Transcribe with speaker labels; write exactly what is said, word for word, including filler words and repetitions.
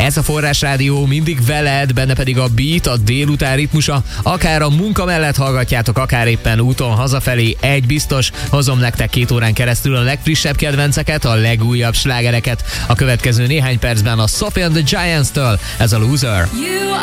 Speaker 1: Ez a Forrás Rádió mindig veled, benne pedig a beat, a délután ritmusa, akár a munka mellett hallgatjátok, akár éppen úton hazafelé, egy biztos, hozom nektek két órán keresztül a legfrissebb kedvenceket, a legújabb slágereket. A következő néhány percben a Sophie and the Giants-től, ez a Loser.